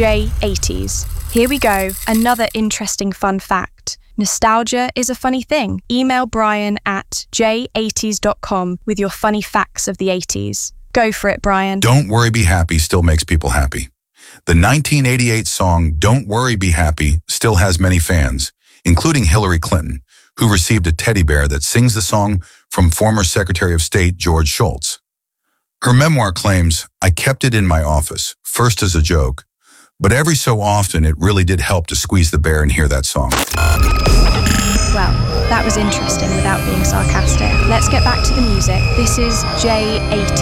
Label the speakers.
Speaker 1: J80s. Here we go, another interesting fun fact. Nostalgia is a funny thing. Email Brian at j80s.com with your funny facts of the 80s. Go for it, Brian.
Speaker 2: Don't Worry Be Happy still makes people happy. The 1988 song Don't Worry Be Happy still has many fans, including Hillary Clinton, who received a teddy bear that sings the song from former Secretary of State George Shultz. Her memoir claims, "I kept it in my office, first as a joke, but every so often it really did help to squeeze the bear and hear that song."
Speaker 1: Well, that was interesting without being sarcastic. Let's get back to the music. This is J80.